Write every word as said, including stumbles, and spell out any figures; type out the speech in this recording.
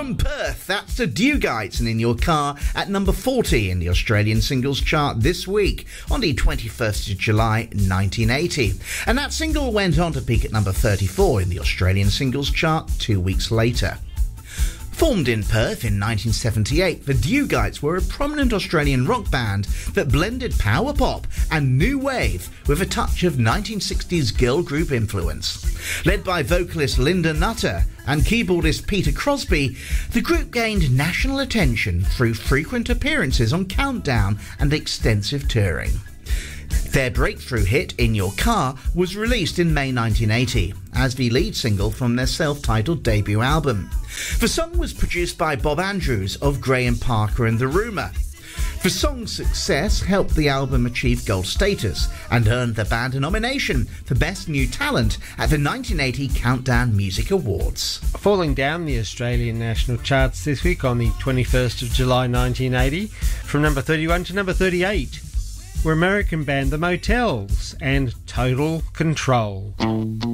From Perth, that's the Dewgites and In Your Car at number forty in the Australian singles chart this week on the twenty-first of July nineteen eighty. And that single went on to peak at number thirty-four in the Australian singles chart two weeks later. Formed in Perth in nineteen seventy-eight, the Dewgites were a prominent Australian rock band that blended power pop and new wave with a touch of nineteen sixties girl group influence. Led by vocalist Linda Nutter and keyboardist Peter Crosby, the group gained national attention through frequent appearances on Countdown and extensive touring. Their breakthrough hit, In Your Car, was released in May nineteen eighty as the lead single from their self-titled debut album. The song was produced by Bob Andrews of Graham Parker and The Rumour. The song's success helped the album achieve gold status and earned the band a nomination for Best New Talent at the nineteen eighty Countdown Music Awards. Falling down the Australian national charts this week on the twenty-first of July nineteen eighty, from number thirty-one to number thirty-eight, were American band The Motels and Total Control.